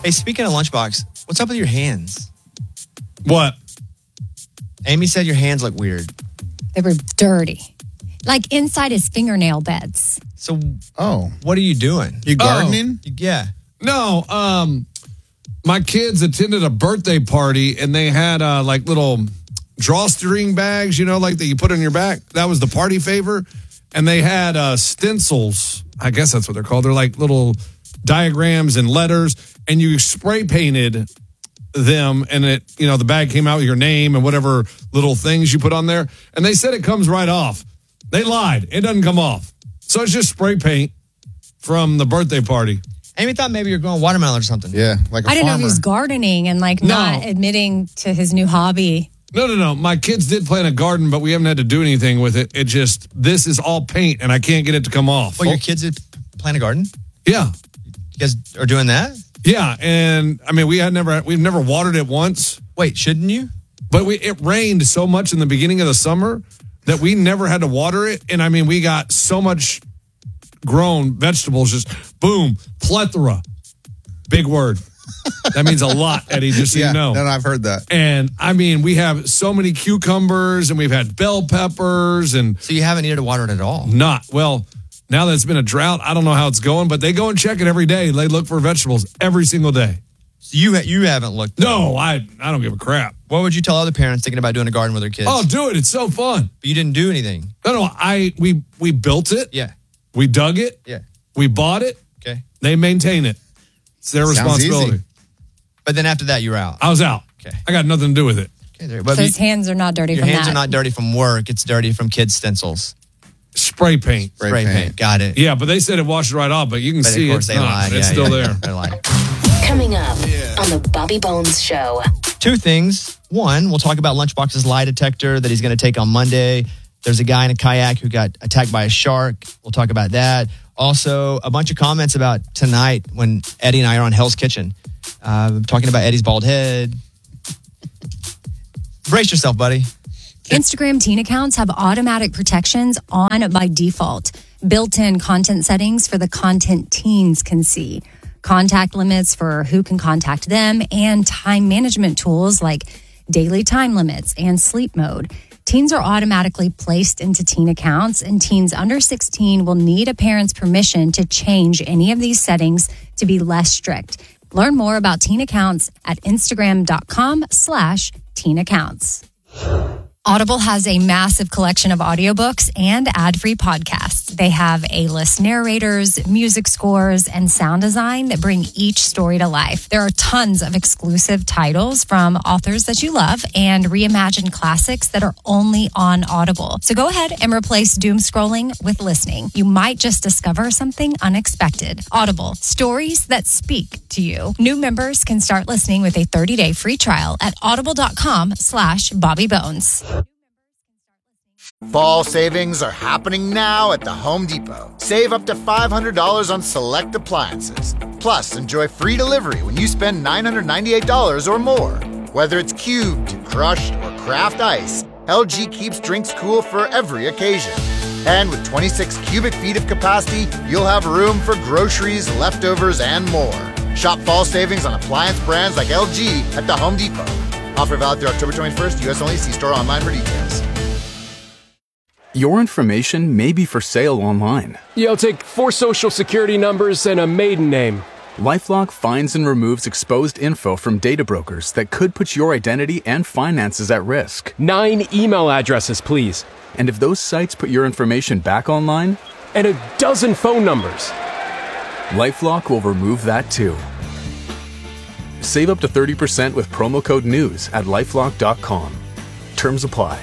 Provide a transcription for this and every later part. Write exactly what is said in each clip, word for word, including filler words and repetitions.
Hey, speaking of Lunchbox, what's up with your hands? What? Amy said your hands look weird. They were dirty. Like inside his fingernail beds. So, oh, what are you doing? You gardening? Oh, yeah. No, um, my kids attended a birthday party and they had uh, like little drawstring bags, you know, like that you put on your back. That was the party favor. And they had uh, stencils. I guess that's what they're called. They're like little diagrams and letters. And you spray painted them and it, you know, the bag came out with your name and whatever little things you put on there. And they said it comes right off. They lied. It doesn't come off. So it's just spray paint from the birthday party. Amy thought maybe you're growing watermelon or something. Yeah, like a I didn't know farmer. he was gardening and like No. not admitting to his new hobby. No, no, no. My kids did plant a garden, but we haven't had to do anything with it. It just, this is all paint and I can't get it to come off. Well, your kids did plant a garden? Yeah. You guys are doing that? Yeah. And I mean, we had never, we've never watered it once. Wait, shouldn't you? But we, it rained so much in the beginning of the summer that we never had to water it. And I mean, we got so much grown vegetables, just boom, plethora. Big word. That means a lot, Eddie, just so yeah, you know. No, I've heard that. And I mean, we have so many cucumbers and we've had bell peppers and. So you haven't needed to water it at all? Not. Well, now that it's been a drought, I don't know how it's going, but they go and check it every day. They look for vegetables every single day. So you you haven't looked? No, I, I don't give a crap. What would you tell other parents thinking about doing a garden with their kids? Oh, do it. It's so fun. But you didn't do anything? No, no, I we we built it. Yeah. We dug it. Yeah. We bought it. Okay. They maintain it. It's their Sounds responsibility. easy. But then after that, you were out. I was out. Okay. I got nothing to do with it. Okay, there. So But his you, hands are not dirty your from hands that. are not dirty from work. It's dirty from kids' stencils. Spray paint. Spray Spray paint. paint. Got it. Yeah, but they said it washed right off, but you can But see of course it's they not. lied. It's Yeah, still yeah, there. They lied. Coming up on the Bobby Bones Show. Two things. One, we'll talk about Lunchbox's lie detector that he's going to take on Monday. There's a guy in a kayak who got attacked by a shark. We'll talk about that. Also, a bunch of comments about tonight when Eddie and I are on Hell's Kitchen. Uh, talking about Eddie's bald head. Brace yourself, buddy. Instagram teen accounts have automatic protections on by default. Built-in content settings for the content teens can see. Contact limits for who can contact them and time management tools like daily time limits and sleep mode. Teens are automatically placed into teen accounts, and teens under sixteen will need a parent's permission to change any of these settings to be less strict. Learn more about teen accounts at Instagram.com slash teen accounts. Audible has a massive collection of audiobooks and ad-free podcasts. They have A-list narrators, music scores, and sound design that bring each story to life. There are tons of exclusive titles from authors that you love and reimagined classics that are only on Audible. So go ahead and replace doom scrolling with listening. You might just discover something unexpected. Audible, stories that speak to you. New members can start listening with a thirty-day free trial at audible.com slash Bobby Bones. Fall savings are happening now at the Home Depot. Save up to five hundred dollars on select appliances. Plus, enjoy free delivery when you spend nine hundred ninety-eight dollars or more. Whether it's cubed, crushed, or craft ice, L G keeps drinks cool for every occasion. And with twenty-six cubic feet of capacity, you'll have room for groceries, leftovers, and more. Shop fall savings on appliance brands like L G at the Home Depot. Offer valid through October twenty-first, U S only. See store online for details. Your information may be for sale online. Yo, take four social security numbers and a maiden name. LifeLock finds and removes exposed info from data brokers that could put your identity and finances at risk. Nine email addresses, please. And if those sites put your information back online? And a dozen phone numbers. LifeLock will remove that too. Save up to thirty percent with promo code NEWS at lifelock dot com. Terms apply.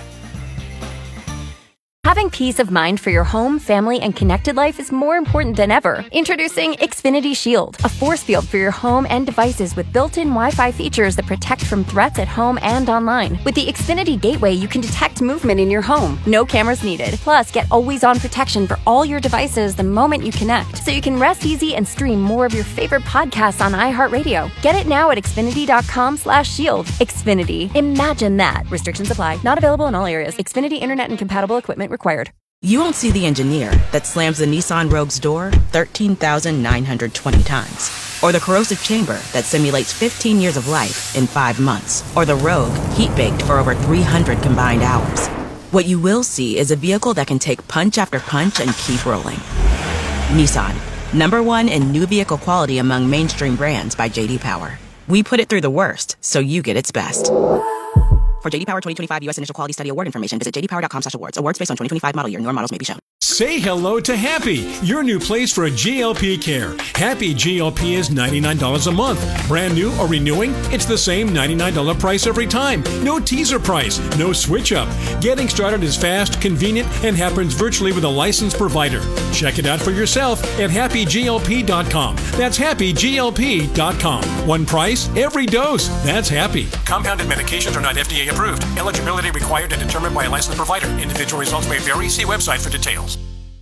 Having peace of mind for your home, family, and connected life is more important than ever. Introducing Xfinity Shield, a force field for your home and devices with built-in Wi-Fi features that protect from threats at home and online. With the Xfinity Gateway, you can detect movement in your home. No cameras needed. Plus, get always-on protection for all your devices the moment you connect, so you can rest easy and stream more of your favorite podcasts on iHeartRadio. Get it now at Xfinity.com slash shield. Xfinity. Imagine that. Restrictions apply. Not available in all areas. Xfinity Internet and compatible equipment required. You won't see the engineer that slams the Nissan Rogue's door thirteen thousand nine hundred twenty times. or the corrosive chamber that simulates fifteen years of life in five months, or the Rogue, heat-baked for over three hundred combined hours. What you will see is a vehicle that can take punch after punch and keep rolling. Nissan, number one in new vehicle quality among mainstream brands by J D Power. We put it through the worst, so you get its best. For J D Power twenty twenty-five U S Initial Quality Study Award information, visit j d power dot com slash awards. Awards based on twenty twenty-five model year. Newer models may be shown. Say hello to Happy, your new place for a G L P care. Happy G L P is ninety-nine dollars a month. Brand new or renewing, it's the same ninety-nine dollars price every time. No teaser price, no switch up. Getting started is fast, convenient, and happens virtually with a licensed provider. Check it out for yourself at happy g l p dot com. That's happy g l p dot com. One price, every dose. That's Happy. Compounded medications are not F D A approved. Eligibility required and determined by a licensed provider. Individual results may vary. See website for details.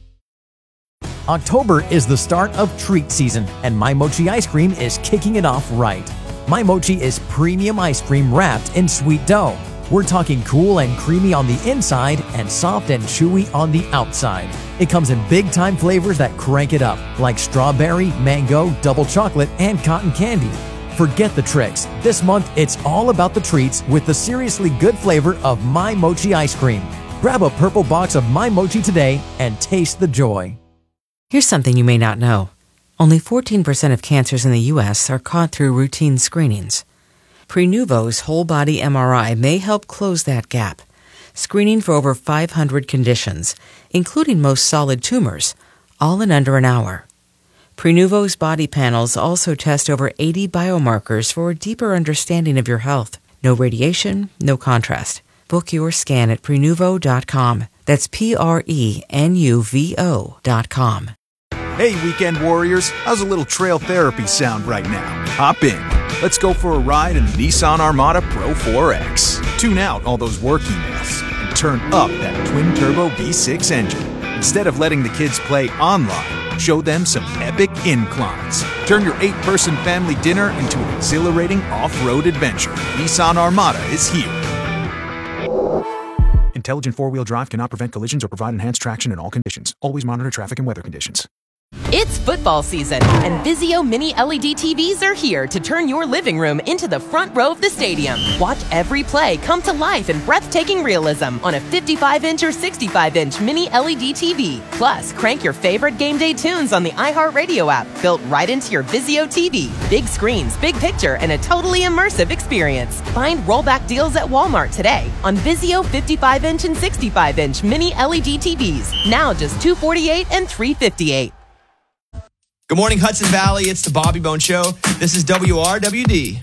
October is the start of treat season, and My Mochi ice cream is kicking it off right. My Mochi is premium ice cream wrapped in sweet dough. We're talking cool and creamy on the inside and soft and chewy on the outside. It comes in big-time flavors that crank it up, like strawberry, mango, double chocolate, and cotton candy. Forget the tricks. This month, it's all about the treats with the seriously good flavor of My Mochi ice cream. Grab a purple box of My Mochi today and taste the joy. Here's something you may not know. Only fourteen percent of cancers in the U S are caught through routine screenings. Prenuvo's whole-body M R I may help close that gap, screening for over five hundred conditions, including most solid tumors, all in under an hour. Prenuvo's body panels also test over eighty biomarkers for a deeper understanding of your health. No radiation, no contrast. Book your scan at prenuvo dot com. That's P R E N U V O dot com. Hey, weekend warriors, how's a little trail therapy sound right now? Hop in. Let's go for a ride in the Nissan Armada Pro four X. Tune out all those work emails and turn up that twin-turbo V six engine. Instead of letting the kids play online, show them some epic inclines. Turn your eight-person family dinner into an exhilarating off-road adventure. Nissan Armada is here. Intelligent four-wheel drive cannot prevent collisions or provide enhanced traction in all conditions. Always monitor traffic and weather conditions. It's football season, and Vizio Mini L E D T Vs are here to turn your living room into the front row of the stadium. Watch every play come to life in breathtaking realism on a fifty-five inch or sixty-five inch Mini L E D T V. Plus, crank your favorite game day tunes on the iHeartRadio app, built right into your Vizio T V. Big screens, big picture, and a totally immersive experience. Find rollback deals at Walmart today on Vizio fifty-five inch and sixty-five inch Mini L E D T Vs. Now just two hundred forty-eight dollars and three hundred fifty-eight dollars. Good morning, Hudson Valley. It's the Bobby Bone Show. This is W R W D.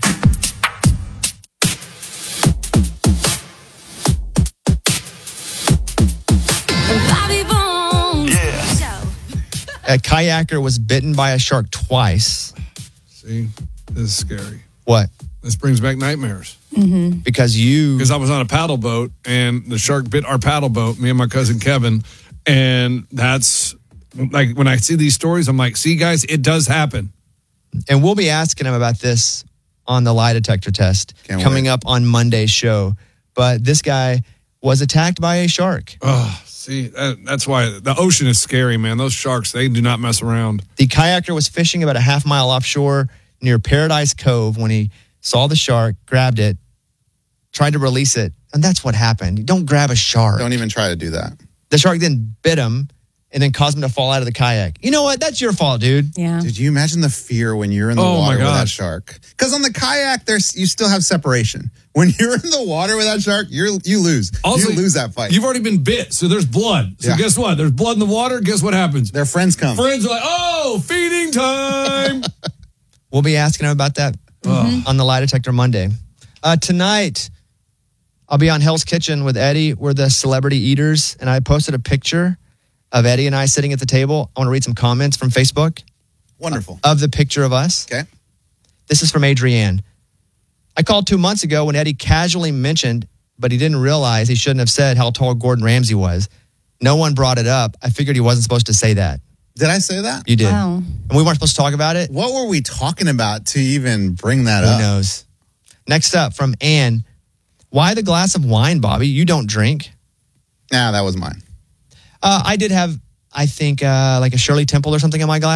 Bobby Bones. Yeah. A kayaker was bitten by a shark twice. See, this is scary. What? This brings back nightmares. Mm-hmm. Because you... Because I was on a paddle boat, and the shark bit our paddle boat, me and my cousin Kevin, and that's... Like, when I see these stories, I'm like, see, guys, it does happen. And we'll be asking him about this on the lie detector test Can't coming wait. up on Monday's show. But this guy was attacked by a shark. Oh, see, that, that's why the ocean is scary, man. Those sharks, they do not mess around. The kayaker was fishing about a half mile offshore near Paradise Cove when he saw the shark, grabbed it, tried to release it. And that's what happened. You don't grab a shark. Don't even try to do that. The shark then bit him and then caused him to fall out of the kayak. You know what? That's your fault, dude. Yeah. Did you imagine the fear when you're in the Oh, my water with that gosh. shark? Because on the kayak, there's you still have separation. When you're in the water with that shark, you're you lose. Also, you lose that fight. You've already been bit, so there's blood. So Yeah. guess what? There's blood in the water. Guess what happens? Their friends come. Friends are like, oh, feeding time. We'll be asking him about that on the Lie Detector Monday. Uh, tonight, I'll be on Hell's Kitchen with Eddie. We're the celebrity eaters, and I posted a picture of Eddie and I sitting at the table. I want to read some comments from Facebook. Wonderful. Of the picture of us. Okay. This is from Adrienne. I called two months ago when Eddie casually mentioned, but he didn't realize he shouldn't have said how tall Gordon Ramsay was. No one brought it up. I figured he wasn't supposed to say that. Did I say that? You did. Wow. And we weren't supposed to talk about it? What were we talking about to even bring that Who up? knows? Next up from Ann. Why the glass of wine, Bobby? You don't drink. Nah, that was mine. Uh, I did have, I think, uh, like a Shirley Temple or something in my glass.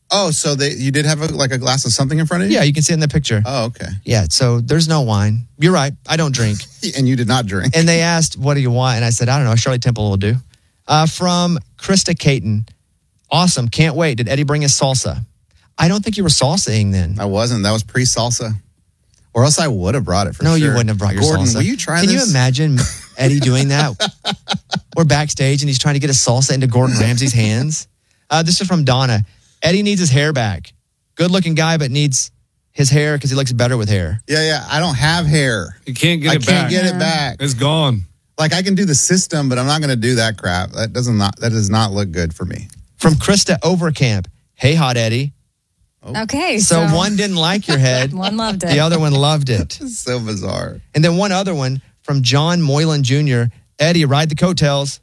Oh, so they, you did have a, like a glass of something in front of you? Yeah, you can see it in the picture. Oh, okay. Yeah, so there's no wine. You're right. I don't drink. And you did not drink. And they asked, what do you want? And I said, I don't know. Shirley Temple will do. Uh, from Krista Caton. Awesome. Can't wait. Did Eddie bring his salsa? I don't think you were salsaing then. I wasn't. That was pre-salsa. Or else I would have brought it for no, sure. you wouldn't have brought your Gordon, salsa. will you try Can this? you imagine Eddie doing that? We're backstage and he's trying to get a salsa into Gordon Ramsay's hands. Uh, this is from Donna. Eddie needs his hair back. Good looking guy, but needs his hair because he looks better with hair. Yeah, yeah. I don't have hair. You can't get I it back. I can't get it back. It's gone. Like I can do the system, but I'm not going to do that crap. That doesn't not that does not look good for me. From Krista Overcamp. Hey, Hot Eddie. Okay. So, So, one didn't like your head. one loved it. The other one loved it. So bizarre. And then one other one from John Moylan Junior Eddie, ride the coattails.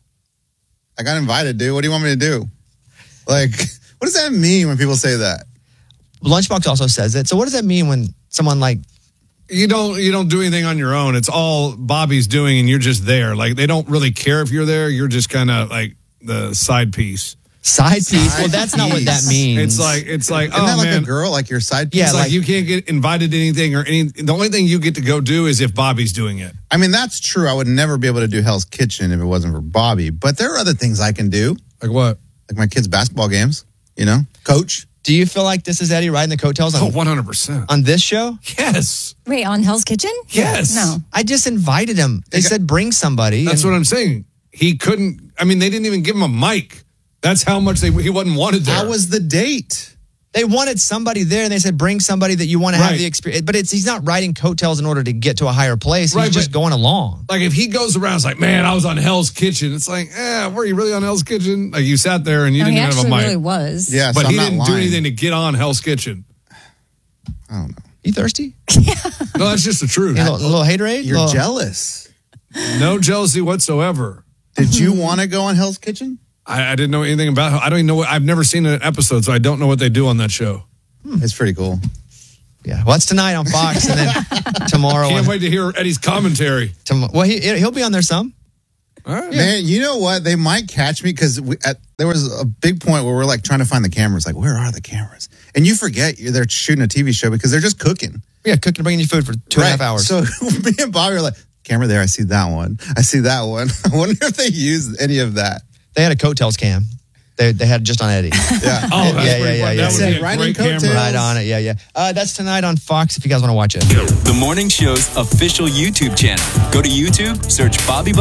I got invited, dude. What do you want me to do? Like, what does that mean when people say that? Lunchbox also says it. So what does that mean when someone like You don't you don't do anything on your own. It's all Bobby's doing and you're just there. Like they don't really care if you're there. You're just kind of like the side piece. Side piece? Well, that's not what that means. It's like it's like Isn't oh that like man, a girl, like your side piece? yeah, like, you can't get invited to anything or any. The only thing you get to go do is if Bobby's doing it. I mean, that's true. I would never be able to do Hell's Kitchen if it wasn't for Bobby. But there are other things I can do. Like what? Like my kids' basketball games, you know? Coach. Do you feel like this is Eddie riding the coattails on, Oh, one hundred percent. on this show? Yes. Wait, on Hell's Kitchen? Yes. No. I just invited him. They said bring somebody. That's and- what I'm saying. He couldn't. I mean, they didn't even give him a mic. That's how much they he wasn't wanted there. How was the date? They wanted somebody there, and they said bring somebody that you want to have Right. the experience. But it's he's not riding coattails in order to get to a higher place. He's Right, just but- going along. Like if he goes around, it's like, man, I was on Hell's Kitchen. It's like, eh, were you really on Hell's Kitchen? Like you sat there and you No, didn't he even have a actually mic. really was. Yeah, but so he I'm not didn't do lying. anything to get on Hell's Kitchen. I don't know. You thirsty? No, that's just the truth. A little, a little haterade? You're Little- jealous. No jealousy whatsoever. Did you want to go on Hell's Kitchen? I, I didn't know anything about. I don't even know. What, I've never seen an episode, so I don't know what they do on that show. It's pretty cool. Yeah. Well, it's tonight on Fox, and then tomorrow. Can't on, wait to hear Eddie's commentary. tom- well, he he'll be on there some. All right. Man, you know what? They might catch me because there was a big point where we're like trying to find the cameras. Like, where are the cameras? And you forget you're there shooting a T V show because they're just cooking. Yeah, cooking, bringing you food for two and a half Right. hours. So me and Bobby were like, camera there. I see that one. I see that one. I wonder if they used any of that. They had a coattails cam. They they had it just on Eddie. Yeah. Oh, that's yeah, pretty yeah, fun. yeah, That yeah. would be a Riding great coattails. camera. Right on it. Yeah, yeah. Uh, that's tonight on Fox if you guys want to watch it. The morning show's official YouTube channel. Go to YouTube, search Bobby Bones.